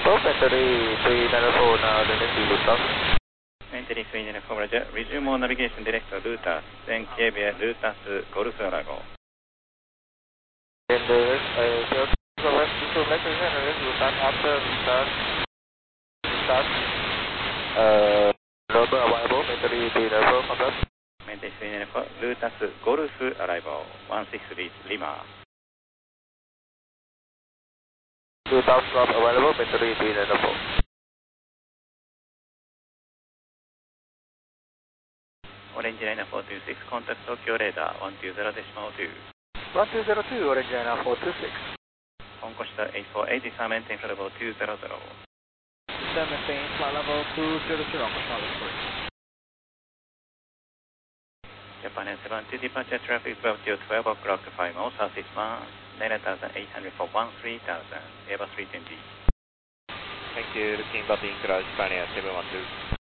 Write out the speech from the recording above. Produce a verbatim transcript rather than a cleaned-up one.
four, Battery three nine four, now the next Luton. Battery three nine four, Roger. Resume on navigation direct to Lutas, then Kiev, Lutas, Golf Arago. And the uh, so let's so let's Luton after start, start, uh, number arrival, Battery three nine four, contact. Battery three nine four, Lutas, Golf arrival, one six three Lima. two thousand drop available, Battery three nine four. Orange Liner four two six, contact Tokyo Radar one two zero decimal two. one two zero two, Orange Liner four two six. Concosta eight four eight, disarm maintain flight level two zero zero. Disarm maintain flight level two zero zero, Charlie three. Japan Air seven two, departure traffic twelve till twelve o'clock, five miles, southeast one, nine thousand eight hundred for one three thousand, Airbus three twenty. Thank you, looking Bombing Garage, Japan Air seven one two.